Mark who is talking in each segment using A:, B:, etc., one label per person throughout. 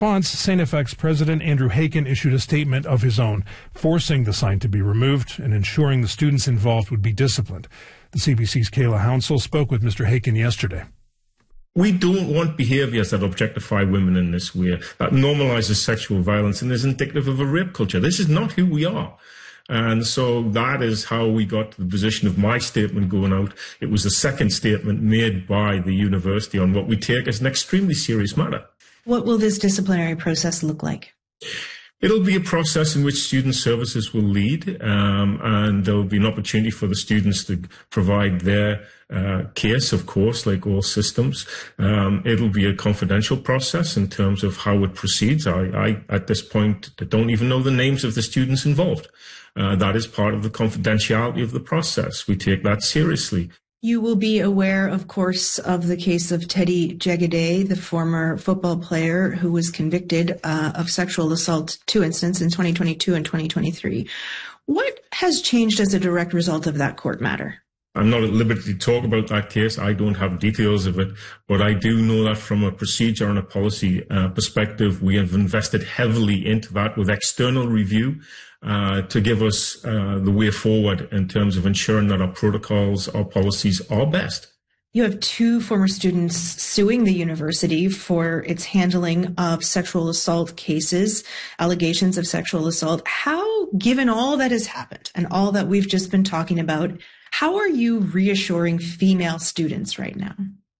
A: response, St. FX President Andrew Haken issued a statement of his own, forcing the sign to be removed and ensuring the students involved would be disciplined. The CBC's Kayla Hounsell spoke with Mr. Haken yesterday.
B: We don't want behaviours that objectify women in this way, that normalises sexual violence and is indicative of a rape culture. This is not who we are. And so that is how we got to the position of my statement going out. It was the second statement made by the university on what we take as an extremely serious matter.
C: What will this disciplinary process look like?
B: It'll be a process in which student services will lead, and there will be an opportunity for the students to provide their case, of course, like all systems. It'll be a confidential process in terms of how it proceeds. I at this point, don't even know the names of the students involved. That is part of the confidentiality of the process. We take that seriously.
C: You will be aware, of course, of the case of Teddy Jagaday, the former football player who was convicted of sexual assault 2 incidents in 2022 and 2023. What has changed as a direct result of that court matter?
B: I'm not at liberty to talk about that case. I don't have details of it, but I do know that from a procedure and a policy perspective, we have invested heavily into that with external review to give us the way forward in terms of ensuring that our protocols, our policies are best.
C: You have 2 former students suing the university for its handling of sexual assault cases, allegations of sexual assault. How, given all that has happened and all that we've just been talking about, how are you reassuring female students right now?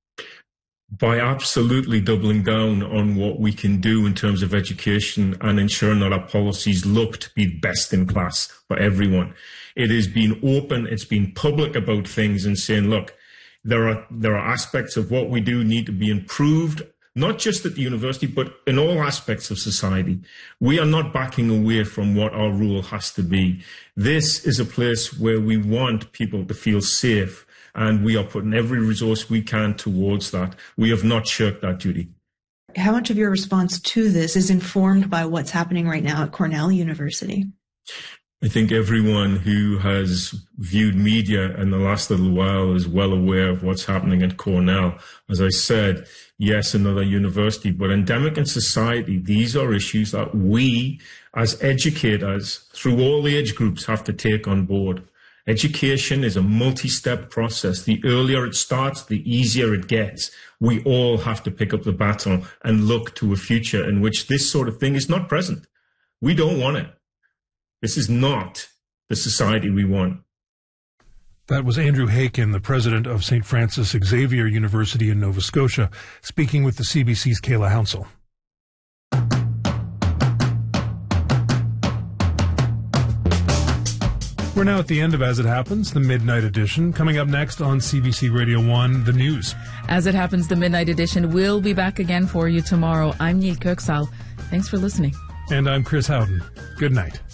B: By absolutely doubling down on what we can do in terms of education and ensuring that our policies look to be best in class for everyone. It has been open, it's been public about things and saying, look, there are aspects of what we do need to be improved, not just at the university, but in all aspects of society. We are not backing away from what our rule has to be. This is a place where we want people to feel safe, and we are putting every resource we can towards that. We have not shirked that duty.
C: How much of your response to this is informed by what's happening right now at Cornell University?
B: I think everyone who has viewed media in the last little while is well aware of what's happening at Cornell. As I said, yes, another university, but endemic in society, these are issues that we as educators through all age groups have to take on board. Education is a multi-step process. The earlier it starts, the easier it gets. We all have to pick up the baton and look to a future in which this sort of thing is not present. We don't want it. This is not the society we want.
A: That was Andrew Haken, the president of St. Francis Xavier University in Nova Scotia, speaking with the CBC's Kayla Hounsell. We're now at the end of As It Happens, the Midnight Edition. Coming up next on CBC Radio 1, the news.
D: As It Happens, the Midnight Edition will be back again for you tomorrow. I'm Neil Kirksal. Thanks for listening.
A: And I'm Chris Howden. Good night.